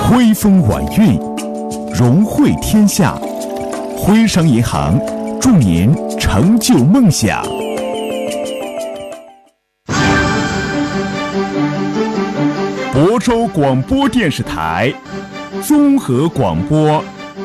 徽风晚韵，融汇天下。徽商银行祝您成就梦想。亳州广播电视台综合广播。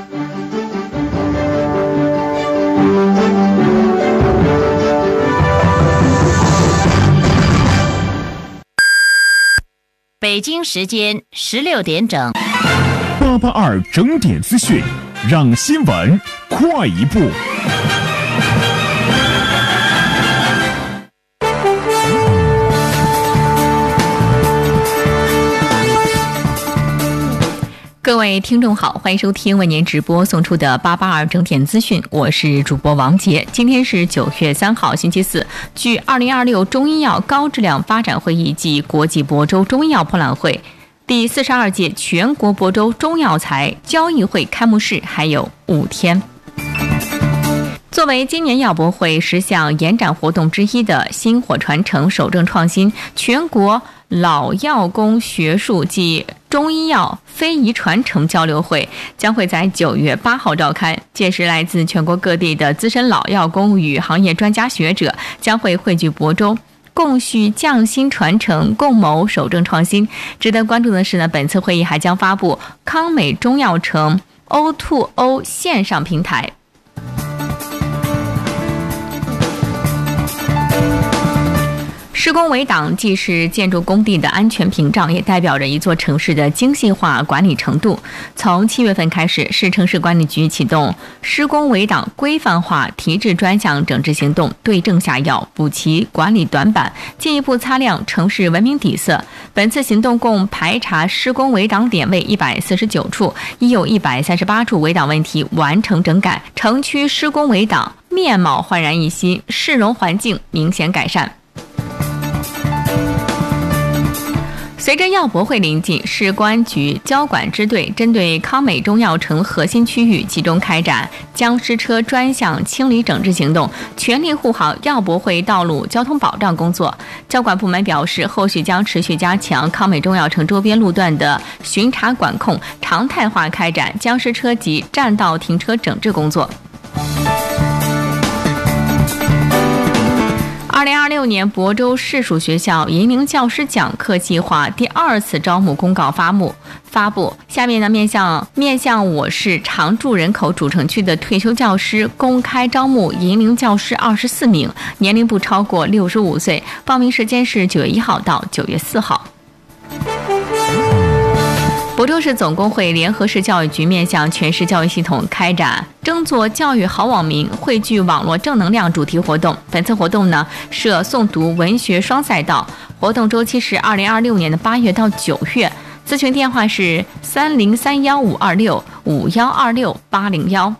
北京时间16点整 882整点资讯，让新闻快一步。 各位听众好，欢迎收听为您直播送出的882整点资讯，我是主播王杰。今天是9月3号星期四，据2026中医药高质量发展会议暨国际亳州中医药博览会第42届全国亳州中药材交易会开幕式还有5天。作为今年药博会10项延展活动之一的薪火传承守正创新全国老药工学术暨中医药非遗传承交流会将会在9月8号召开，届时来自全国各地的资深老药工与行业专家学者将会汇聚亳州，共续匠心传承，共谋守正创新。值得关注的是呢，本次会议还将发布康美中药城 O2O 线上平台。施工围挡既是建筑工地的安全屏障，也代表着一座城市的精细化管理程度。从7月份开始，市城市管理局启动施工围挡规范化提质专项整治行动，对症下药，补齐管理短板，进一步擦亮城市文明底色。本次行动共排查施工围挡点位149处，已有138处围挡问题完成整改，城区施工围挡面貌焕然一新，市容环境明显改善。随着药博会临近，市公安局交管支队针对康美中药城核心区域集中开展僵尸车专项清理整治行动，全力护好药博会道路交通保障工作。交管部门表示，后续将持续加强康美中药城周边路段的巡查管控，常态化开展僵尸车及占道停车整治工作。2026年亳州市属学校银龄教师讲课计划第2次招募公告发布。下面呢，面向我市常住人口主城区的退休教师公开招募银龄教师24名，年龄不超过65岁，报名时间是9月1号到9月4号。亳州市总工会联合市教育局面向全市教育系统开展争做教育好网民，汇聚网络正能量主题活动。本次活动呢，设诵读文学双赛道，活动周期是2026年的8月到9月。咨询电话是3031552651268001。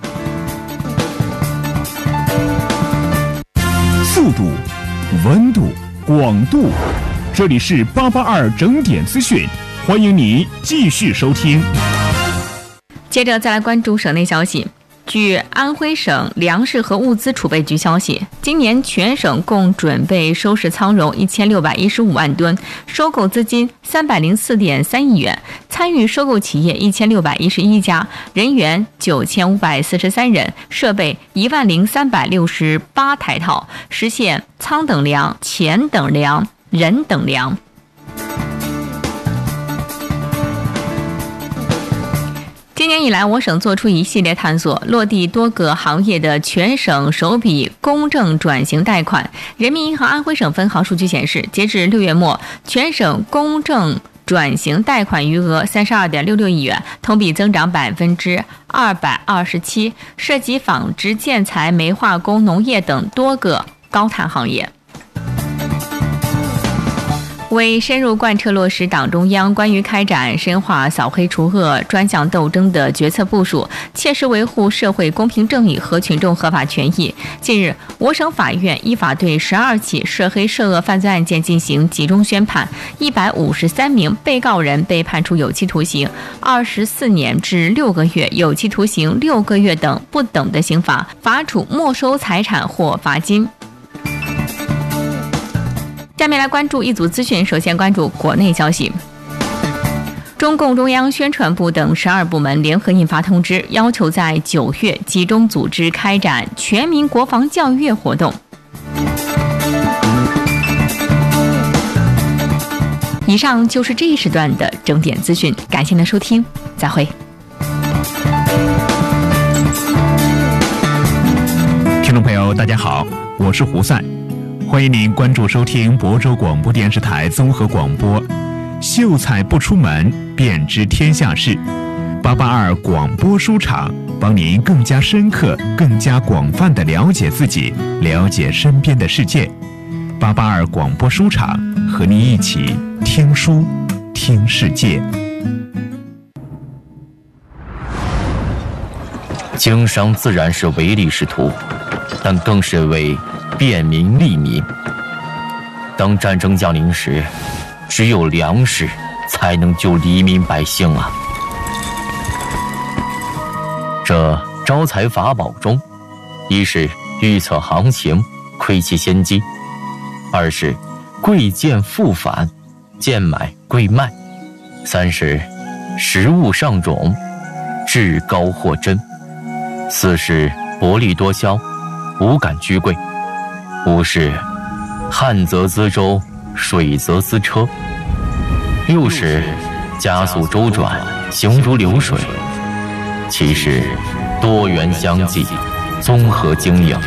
速度、温度、广度，这里是882整点资讯。欢迎你继续收听。 接着再来关注省内消息。据安徽省粮食和物资储备局消息，今年全省共准备收拾仓容1615万吨，收购资金304.3亿元，参与收购企业1611家，人员9543人，设备10368台套，实现仓等粮、钱等粮、人等粮。今年以来，我省做出一系列探索，落地多个行业的全省首笔公证转型贷款。人民银行安徽省分行数据显示，截至6月末，全省公证转型贷款余额32.66亿元，同比增长227%，涉及纺织、建材、煤化工、农业等多个高碳行业。为深入贯彻落实党中央关于开展深化扫黑除恶专项斗争的决策部署，切实维护社会公平正义和群众合法权益，近日，我省法院依法对12起涉黑涉恶犯罪案件进行集中宣判，153名被告人被判处有期徒刑24年至6个月、有期徒刑6个月等不等的刑罚，罚处没收财产或罚金。下面来关注一组资讯，首先关注国内消息。 中共中央宣传部等12部门联合印发通知，要求在9月集中组织开展全民国防教育月活动。以上就是这一时段的整点资讯，感谢您的收听，再会。 听众朋友，大家好，我是胡赛，欢迎您关注收听亳州广播电视台综合广播。秀才不出门，便知天下事。882广播书场，帮您更加深刻、更加广泛地了解自己，了解身边的世界。882广播书场，和您一起听书，听世界。 经商自然是唯利是图，但更是为便民利民。当战争降临时，只有粮食才能救黎民百姓啊！这招财法宝中，一是预测行情，窥其先机；二是贵贱复返，贱买贵卖；三是食物上种，至高货真；四是薄利多销，无感居贵；五是旱则资舟，水则资车；六是加速周转，行如流水；七是多元相济，综合经营。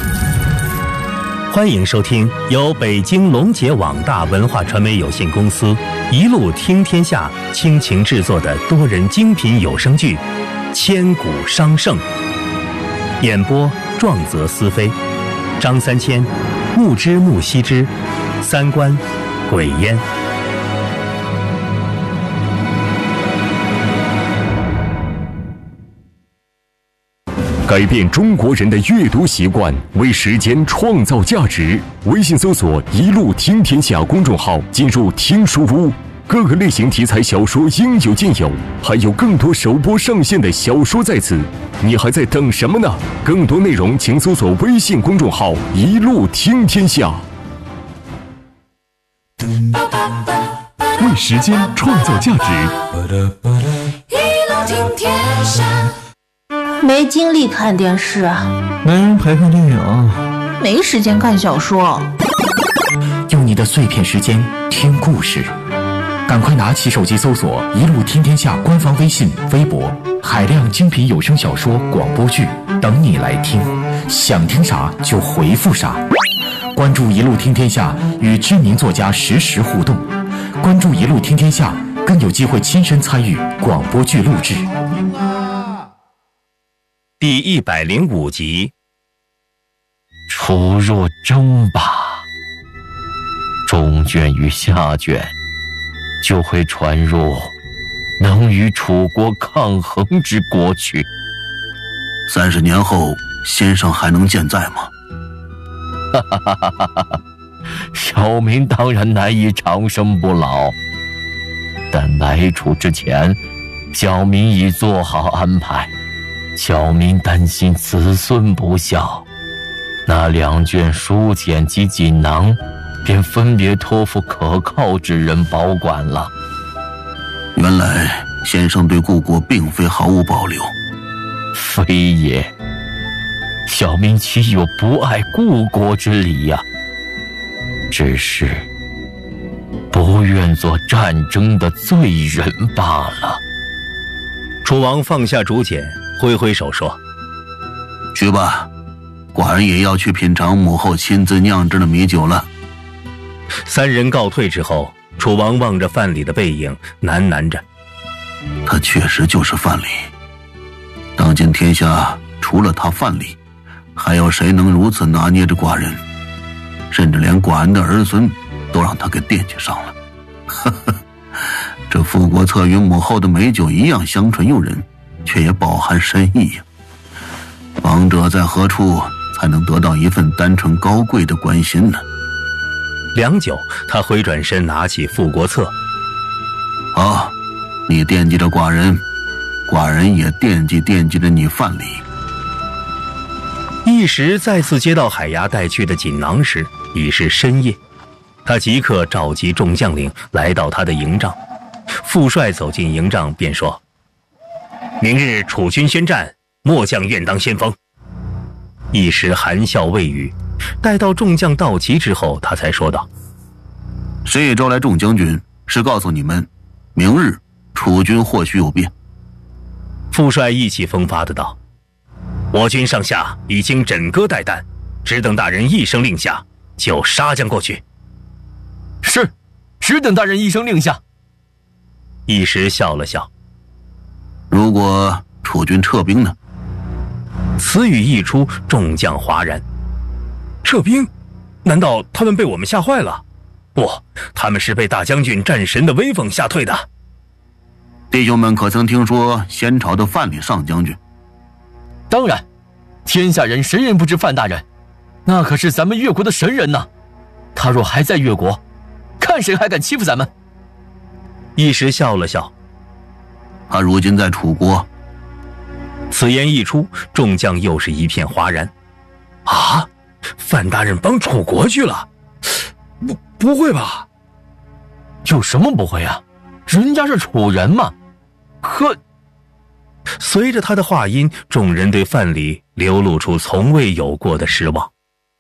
欢迎收听由北京龙杰网大文化传媒有限公司一路听天下倾情制作的多人精品有声剧《千古商圣》，演播壮则思飞，张三千、木之木羲之、三观、鬼烟。 改变中国人的阅读习惯，为时间创造价值。微信搜索“一路听天下”公众号，进入听书屋，各个类型题材小说应有尽有，还有更多首播上线的小说在此，你还在等什么呢？更多内容请搜索微信公众号“一路听天下”。 为时间创造价值， 一路听天下。没精力看电视， 没人陪看电影， 没时间看小说， 用你的碎片时间听故事。赶快拿起手机搜索“一路听天下”官方微信、微博，海量精品有声小说、广播剧等你来听，想听啥就回复啥。关注“一路听天下”，与知名作家实时互动。关注“一路听天下”，更有机会亲身参与广播剧录制。 第105集。 楚若争霸，中卷与下卷就会传入能与楚国抗衡之国去。 30年后，先生还能健在吗？ 小民当然难以长生不老，但来楚之前，小民已做好安排。小民担心子孙不孝，那2卷书简及锦囊便分别托付可靠之人保管了。 原来先生对故国并非毫无保留。 非也，小民岂有不爱故国之理呀？只是不愿做战争的罪人罢了。 楚王放下竹简，挥挥手说：“ 去吧，寡人也要去品尝母后亲自酿制的米酒了。 ”3人告退之后，楚王望着范蠡的背影，喃喃着：“ 他确实就是范蠡。当今天下除了他范蠡，还有谁能如此拿捏着寡人？甚至连寡人的儿孙都让他给惦记上了。呵呵，这富国策与母后的美酒一样香醇诱人，却也饱含深意呀。王者在何处才能得到一份单纯高贵的关心呢？” 良久，他回转身拿起《富国策》。 好，你惦记着寡人，寡人也惦记着你范蠡。 一时再次接到海牙带去的锦囊时，已是深夜。他即刻召集众将领来到他的营帐。 副帅走进营帐便说：“明日楚军宣战，末将愿当先锋。”一时含笑未语，待到众将到齐之后，他才说道：“ 谁也招来众将军，是告诉你们，明日楚军或许有变。” 副帅意气风发的道：“我军上下已经枕戈待旦，只等大人一声令下，就杀将过去。”“ 是，只等大人一声令下。” 一时笑了笑：“ 如果楚军撤兵呢？” 此语一出，众将哗然。撤兵？难道他们被我们吓坏了？不，他们是被大将军战神的威风吓退的。 弟兄们可曾听说先朝的范蠡上将军？ 当然，天下人谁人不知范大人，那可是咱们越国的神人呐。他若还在越国，看谁还敢欺负咱们。 一时笑了笑：“ 他如今在楚国。” 此言一出，众将又是一片哗然。啊，范大人帮楚国去了？不会吧？ 有什么不会啊？人家是楚人嘛。可…… 随着他的话音，众人对范蠡流露出从未有过的失望。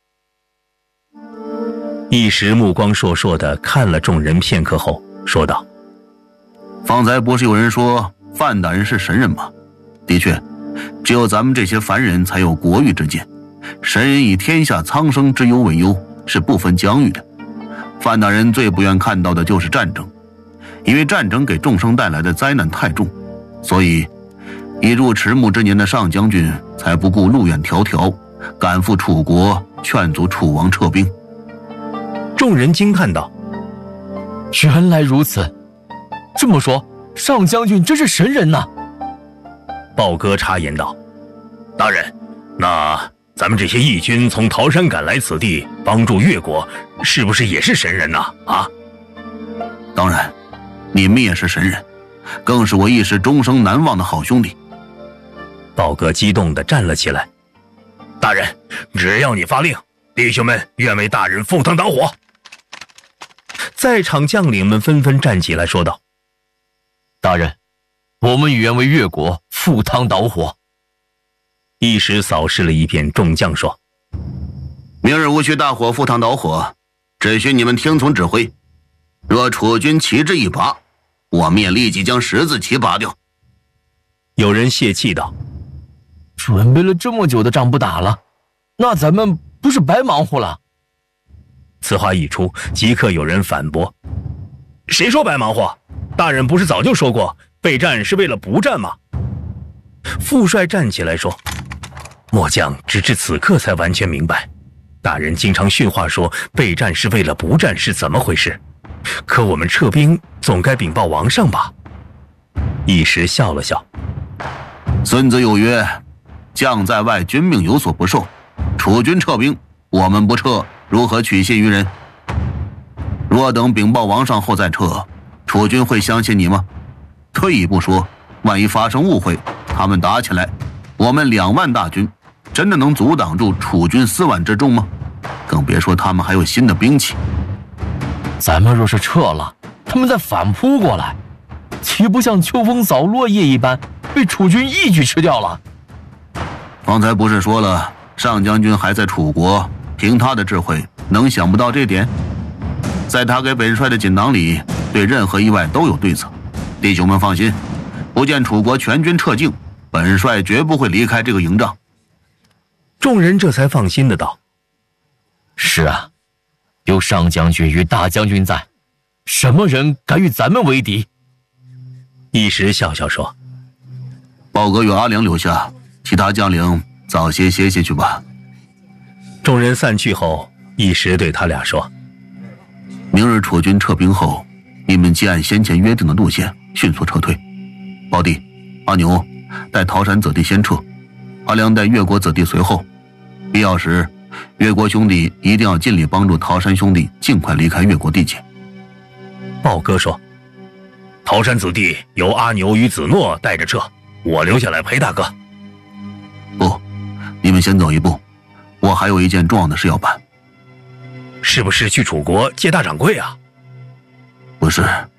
一时目光烁烁地看了众人片刻后，说道：“ 方才不是有人说范大人是神人吗？的确，只有咱们这些凡人才有国域之见，神人以天下苍生之忧为忧，是不分疆域的。范大人最不愿看到的就是战争，因为战争给众生带来的灾难太重，所以已入迟暮之年的上将军才不顾路远迢迢，赶赴楚国劝阻楚王撤兵。” 众人惊叹道：“ 原来如此，这么说，上将军真是神人呐！” 豹哥插言道：“大人，那咱们这些义军从桃山赶来此地帮助越国，是不是也是神人呐？啊？”“ 当然，你们也是神人，更是我一时终生难忘的好兄弟。” 豹哥激动地站了起来：“大人，只要你发令，弟兄们愿为大人赴汤蹈火。”在场将领们纷纷站起来说道：“ 大人，我们愿为越国赴汤蹈火。” 一时扫视了一遍，众将说：“ 明日无需大伙赴汤蹈火，只需你们听从指挥。若楚军旗帜一拔，我们也立即将十字旗拔掉。” 有人泄气道：“ 准备了这么久的仗不打了，那咱们不是白忙活了？” 此话一出，即刻有人反驳：“谁说白忙活？大人不是早就说过，备战是为了不战吗？”副帅站起来说：“末将直至此刻才完全明白，大人经常训话说备战是为了不战是怎么回事，可我们撤兵总该禀报王上吧？”一时笑了笑：“ 孙子有曰，将在外，军命有所不受。楚军撤兵，我们不撤，如何取信于人？若等禀报王上后再撤，楚军会相信你吗？退一步说，万一发生误会，他们打起来，我们2万大军真的能阻挡住楚军4万之众吗？更别说他们还有新的兵器。 咱们若是撤了，他们再反扑过来，岂不像秋风扫落叶一般，被楚军一举吃掉了？” 方才不是说了，上将军还在楚国，凭他的智慧，能想不到这点？在他给本帅的锦囊里，对任何意外都有对策。弟兄们放心，不见楚国全军撤境，本帅绝不会离开这个营帐。 众人这才放心的道：“ 是啊，有上将军与大将军在，什么人敢与咱们为敌？” 一时笑笑说：“ 豹哥与阿良留下，其他将领早些歇息去吧。” 众人散去后，一时对他俩说：“ 明日楚军撤兵后，你们即按先前约定的路线迅速撤退。胞弟阿牛带桃山子弟先撤，阿良带越国子弟随后。必要时，越国兄弟一定要尽力帮助桃山兄弟尽快离开越国地界。” 豹哥说：“桃山子弟由阿牛与子诺带着撤，我留下来陪大哥。”“ 不，你们先走一步，我还有一件重要的事要办。”“ 是不是去楚国接大掌柜啊？”“ 不是，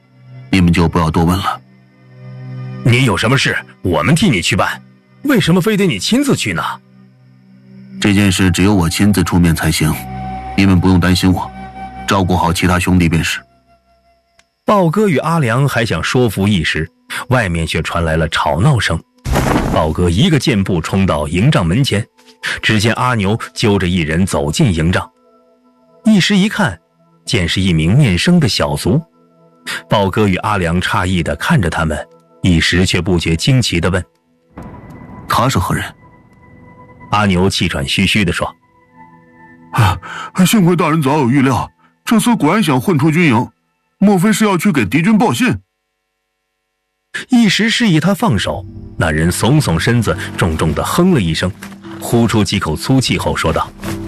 你们就不要多问了。 您有什么事，我们替你去办，为什么非得你亲自去呢？ 这件事只有我亲自出面才行，你们不用担心我，照顾好其他兄弟便是。 豹哥与阿良还想说服一时，外面却传来了吵闹声。豹哥一个箭步冲到营帐门前，只见阿牛揪着一人走进营帐，一时一看，见是一名面生的小卒。豹哥与阿良诧异地看着他们，一时却不觉惊奇地问： 他是何人？ 阿牛气喘吁吁地说： 幸亏大人早有预料，这厮果然想混出军营，莫非是要去给敌军报信？ 一时示意他放手，那人耸耸身子，重重地哼了一声，呼出几口粗气后说道：